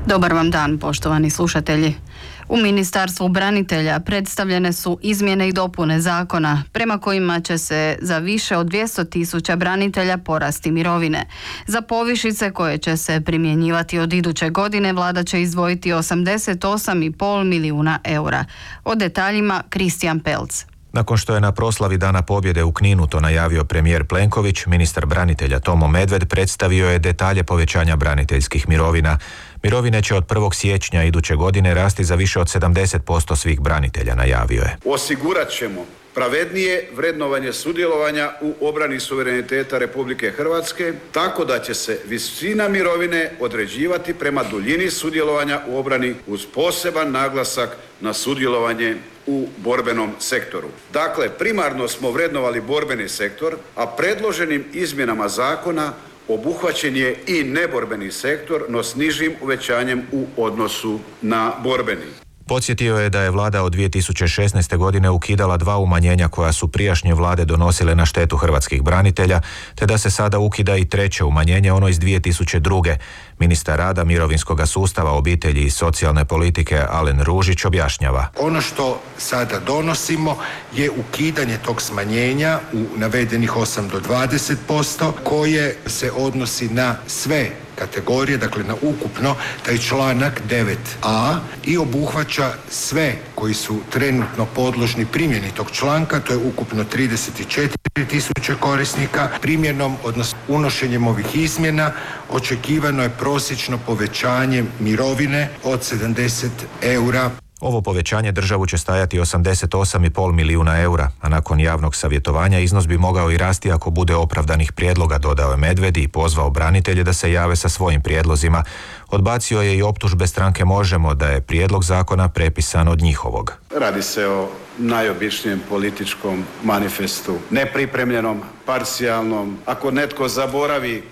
Dobar vam dan, poštovani slušatelji. U Ministarstvu branitelja predstavljene su izmjene i dopune zakona prema kojima će se za više od 200.000 branitelja porasti mirovine. Za povišice koje će se primjenjivati od iduće godine vlada će izdvojiti 88,5 milijuna eura. O detaljima Kristijan Pelc. Nakon što je na proslavi Dana pobjede u Kninu to najavio premijer Plenković, ministar branitelja Tomo Medved predstavio je detalje povećanja braniteljskih mirovina. Mirovine će od 1. siječnja iduće godine rasti za više od 70% svih branitelja, najavio je. Osigurat ćemo pravednije vrednovanje sudjelovanja u obrani suvereniteta Republike Hrvatske, tako da će se visina mirovine određivati prema duljini sudjelovanja u obrani uz poseban naglasak na sudjelovanje u borbenom sektoru. Dakle, primarno smo vrednovali borbeni sektor, a predloženim izmjenama zakona obuhvaćen je i neborbeni sektor, no s nižim uvećanjem u odnosu na borbeni. Podsjetio je da je vlada od 2016. godine ukidala 2 umanjenja koja su prijašnje vlade donosile na štetu hrvatskih branitelja, te da se sada ukida i 3. umanjenje, ono iz 2002. Ministar rada, mirovinskog sustava, obitelji i socijalne politike Alen Ružić objašnjava. Ono što sada donosimo je ukidanje tog smanjenja u navedenih 8 do 20% koje se odnosi na sve kategorije, dakle na ukupno taj članak 9a i obuhvaća sve koji su trenutno podložni primjeni tog članka, to je ukupno 34.000 korisnika. Primjenom, odnosno unošenjem ovih izmjena, očekivano je prosječno povećanje mirovine od 70 eura. Ovo povećanje državu će stajati 88,5 milijuna eura, a nakon javnog savjetovanja iznos bi mogao i rasti ako bude opravdanih prijedloga, dodao je Medved i pozvao branitelje da se jave sa svojim prijedlozima. Odbacio je i optužbe stranke Možemo da je prijedlog zakona prepisan od njihovog. Radi se o najobičnijem političkom manifestu, nepripremljenom, parcijalnom. Ako netko zaboravi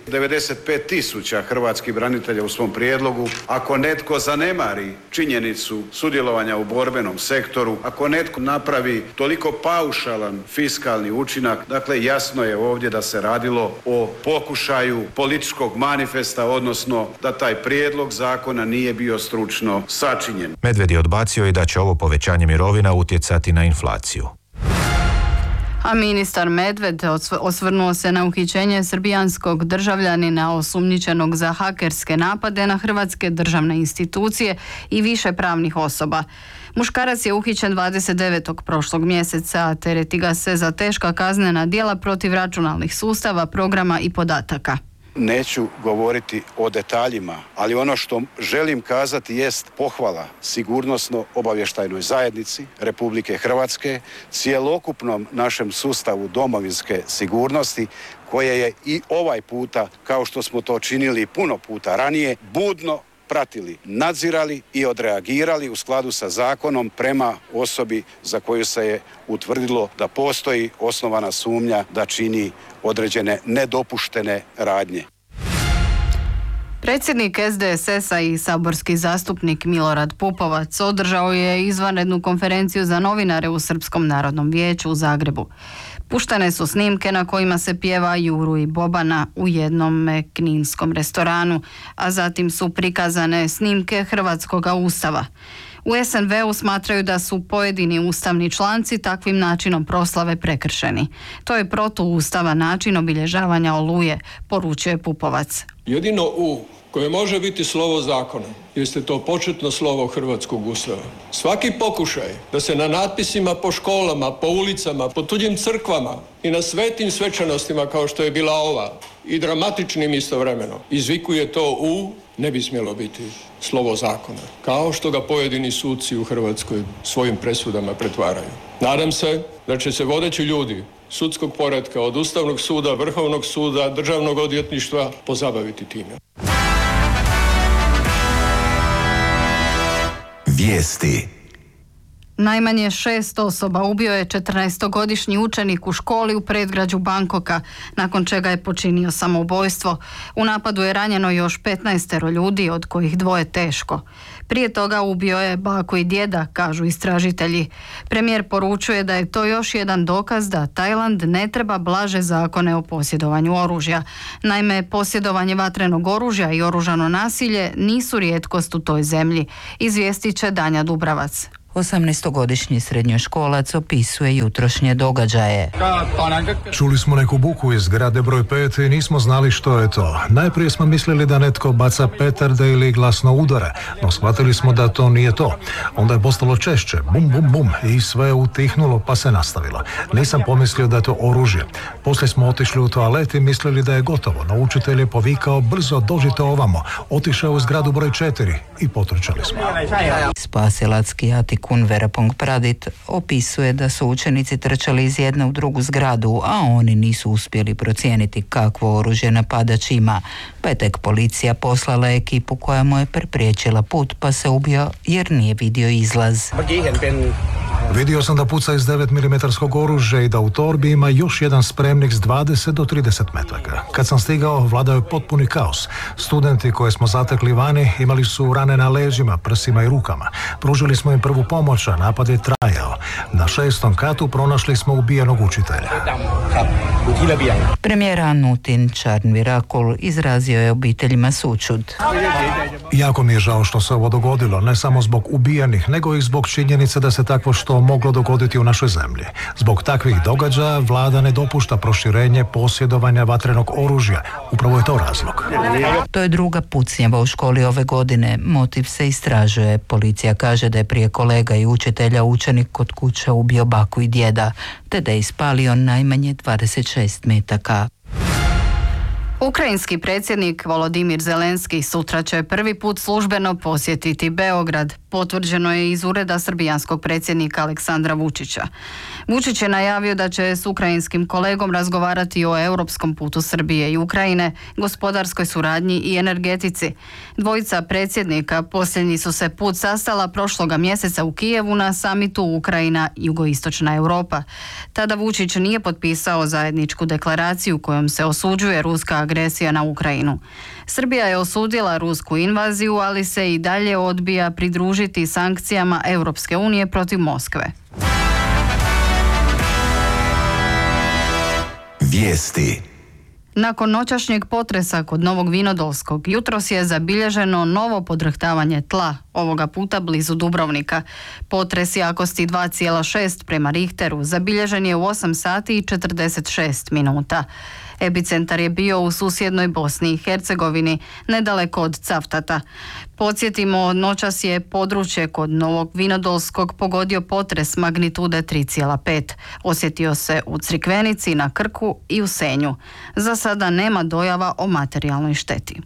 95.000 hrvatskih branitelja u svom prijedlogu, ako netko zanemari činjenicu sudjelovanja u borbenom sektoru, ako netko napravi toliko paušalan fiskalni učinak, dakle jasno je ovdje da se radilo o pokušaju političkog manifesta, odnosno da taj prijedlog zakona nije bio stručno sačinjen. Medved je odbacio i da će ovo povećanje mirovina utjecati na inflaciju. A ministar Medved osvrnuo se na uhićenje srbijanskog državljanina osumnjičenog za hakerske napade na hrvatske državne institucije i više pravnih osoba. Muškarac je uhićen 29. prošlog mjeseca, tereti ga se za teška kaznena djela protiv računalnih sustava, programa i podataka. Neću govoriti o detaljima, ali ono što želim kazati jest pohvala sigurnosno-obavještajnoj zajednici Republike Hrvatske, cjelokupnom našem sustavu domovinske sigurnosti, koje je i ovaj puta, kao što smo to činili puno puta ranije, budno pratili, nadzirali i odreagirali u skladu sa zakonom prema osobi za koju se je utvrdilo da postoji osnovana sumnja da čini određene nedopuštene radnje. Predsjednik SDSS-a i saborski zastupnik Milorad Pupovac održao je izvanrednu konferenciju za novinare u Srpskom narodnom vijeću u Zagrebu. Puštene su snimke na kojima se pjeva Juru i Bobana u jednom kninskom restoranu, a zatim su prikazane snimke Hrvatskog ustava. U SNV-u smatraju da su pojedini ustavni članci takvim načinom proslave prekršeni. To je protuustavan način obilježavanja Oluje, poručuje Pupovac. Jedino U koje može biti slovo zakona, jeste to početno slovo Hrvatskog ustava. Svaki pokušaj da se na natpisima po školama, po ulicama, po tuđim crkvama i na svetim svečanostima kao što je bila ova i dramatičnim istovremeno izvikuje to U, ne bi smjelo biti slovo zakona, kao što ga pojedini suci u Hrvatskoj svojim presudama pretvaraju. Nadam se da će se vodeći ljudi sudskog poretka od Ustavnog suda, Vrhovnog suda, Državnog odvjetništva pozabaviti time. Vijesti. Najmanje 6 osoba ubio je 14-godišnji učenik u školi u predgrađu Bangkoka, nakon čega je počinio samoubojstvo. U napadu je ranjeno još 15 ljudi, od kojih 2 teško. Prije toga ubio je baku i djeda, kažu istražitelji. Premijer poručuje da je to još jedan dokaz da Tajland ne treba blaže zakone o posjedovanju oružja. Naime, posjedovanje vatrenog oružja i oružano nasilje nisu rijetkost u toj zemlji, izvijestit će Danja Dubravac. 18-godišnji srednjoškolac opisuje jutrošnje događaje. Čuli smo neku buku iz zgrade broj 5 i nismo znali što je to. Najprije smo mislili da netko baca petarde ili glasno udara, no shvatili smo da to nije to. Onda je postalo češće, bum bum bum, i sve je utihnulo pa se nastavilo. Nisam pomislio da je to oružje. Poslije smo otišli u toalet i mislili da je gotovo, no učitelj je povikao: brzo dođite ovamo. Otišao u zgradu broj 4 i potrčali smo. Spasilac Kijati-kun Verapong Pradit opisuje da su učenici trčali iz jedne u drugu zgradu, a oni nisu uspjeli procijeniti kakvo oružje napadač ima, pa je tek policija poslala ekipu koja mu je prepriječila put, pa se ubio jer nije vidio izlaz. Vidio sam da puca iz 9 mm oružja i da u torbi ima još jedan spremnik s 20 do 30 metaka. Kad sam stigao, vladao je potpuni kaos. Studenti koje smo zatekli vani imali su rane na leđima, prsima i rukama. Pružili smo im prvu pomoć, a napad je trajao. Na 6. katu pronašli smo ubijenog učitelja. Premijer Anutin Charnvirakul izrazio je obiteljima sućut. Jako mi je žao što se ovo dogodilo, ne samo zbog ubijenih, nego i zbog činjenice da se takvo što moglo dogoditi u našoj zemlji. Zbog takvih događaja vlada ne dopušta proširenje posjedovanja vatrenog oružja. Upravo je to razlog. To je druga pucnjava u školi ove godine. Motiv se istražuje. Policija kaže da je prije kolega i učitelja učenik kod kuće ubio baku i djeda, te da je ispalio najmanje 26 metaka. Ukrajinski predsjednik Volodimir Zelenski sutra će prvi put službeno posjetiti Beograd. Potvrđeno je iz ureda srbijanskog predsjednika Aleksandra Vučića. Vučić je najavio da će s ukrajinskim kolegom razgovarati o europskom putu Srbije i Ukrajine, gospodarskoj suradnji i energetici. Dvojica predsjednika posljednji su se put sastala prošloga mjeseca u Kijevu na samitu Ukrajina-Jugoistočna Europa. Tada Vučić nije potpisao zajedničku deklaraciju kojom se osuđuje ruska agresija na Ukrajinu. Srbija je osudila rusku invaziju, ali se i dalje odbija pridružiti sankcijama Europske unije protiv Moskve. Vijesti. Nakon noćašnjeg potresa kod Novog Vinodolskog, jutros je zabilježeno novo podrhtavanje tla, ovoga puta blizu Dubrovnika. Potres jakosti 2,6 prema Richteru zabilježen je u 8 sati i 46 minuta. Epicentar je bio u susjednoj Bosni i Hercegovini, nedaleko od Cavtata. Podsjetimo, noćas je područje kod Novog Vinodolskog pogodio potres magnitude 3,5. Osjetio se u Crikvenici, na Krku i u Senju. Za sada nema dojava o materijalnoj šteti.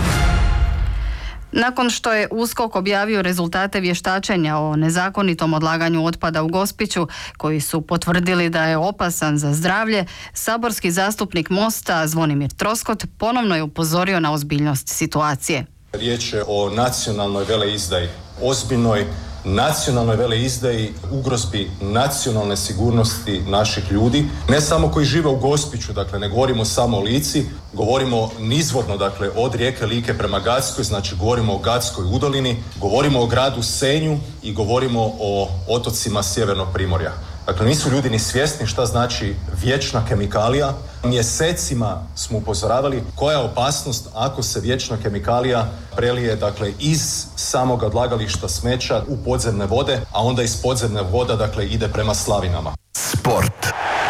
Nakon što je USKOK objavio rezultate vještačenja o nezakonitom odlaganju otpada u Gospiću, koji su potvrdili da je opasan za zdravlje, saborski zastupnik Mosta Zvonimir Troskot ponovno je upozorio na ozbiljnost situacije. Riječ je o nacionalnoj veleizdaji, ozbiljnoj nacionalnoj veleizdaji, ugrozbi nacionalne sigurnosti naših ljudi, ne samo koji žive u Gospiću, dakle ne govorimo samo o Lici, govorimo nizvodno, dakle od rijeke Like prema Gatskoj, znači govorimo o Gatskoj udolini, govorimo o gradu Senju i govorimo o otocima Sjevernog Primorja. Dakle, nisu ljudi ni svjesni šta znači vječna kemikalija. Mjesecima smo upozoravali koja je opasnost ako se vječna kemikalija prelije, dakle, iz samog odlagališta smeća u podzemne vode, a onda iz podzemne voda, dakle, ide prema slavinama. Sport.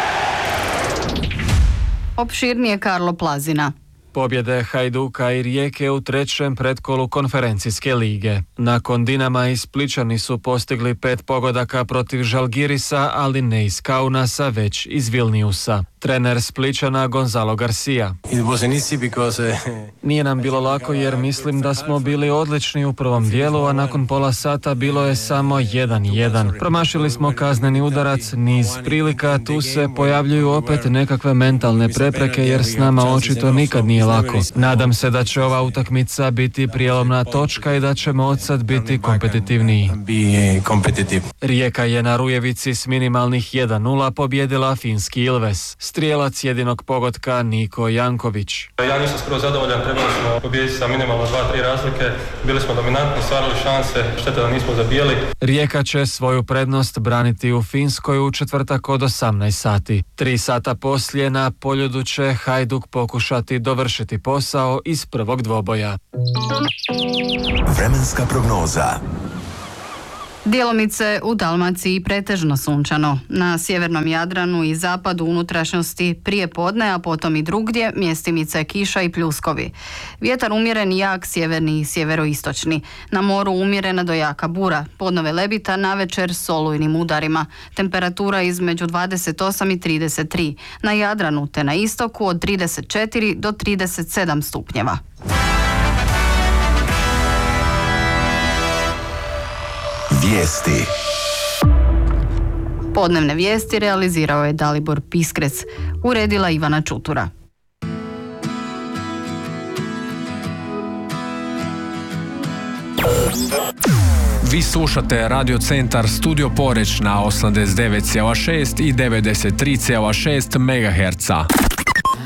Opširnije Karlo Plazina. Pobjede Hajduka i Rijeke u trećem pretkolu konferencijske lige. Nakon Dinama i Splićani su postigli 5 pogodaka protiv Žalgirisa, ali ne iz Kaunasa, već iz Vilniusa. trener Splićana Gonzalo Garcia. Nije nam bilo lako jer mislim da smo bili odlični u prvom dijelu, a nakon pola sata bilo je samo 1-1. Promašili smo kazneni udarac, niz prilika, tu se pojavljuju opet nekakve mentalne prepreke jer s nama očito nikad nije lako. Nadam se da će ova utakmica biti prijelomna točka i da ćemo odsad biti kompetitivniji. Rijeka je na Rujevici s minimalnih 1-0 pobjedila finski Ilves. Strijelac jedinog pogotka Niko Janković. Ja nisam skoro zadovoljan, trebali smo pobijediti sa minimalno 2-3 razlike. Bili smo dominantni, stvarali šanse, šteta da nismo zabijali. Rijeka će svoju prednost braniti u Finskoj u četvrtak od 18 sati. 3 sata poslije na Poljudu će Hajduk pokušati dovršiti posao iz prvog dvoboja. Vremenska prognoza. Djelomice u Dalmaciji pretežno sunčano. Na sjevernom Jadranu i zapadu unutrašnjosti prije podne, a potom i drugdje mjestimice kiša i pljuskovi. Vjetar umjeren i jak sjeverni i sjeveroistočni. Na moru umjerena do jaka bura. Podnove lebita, navečer s olujnim udarima. Temperatura između 28 i 33. Na Jadranu te na istoku od 34 do 37 stupnjeva. Vijesti. Podnevne vijesti realizirao je Dalibor Piskrec, uredila Ivana Čutura. Vi slušate Radio Centar Studio Poreč na 89,6 i 93,6 MHz.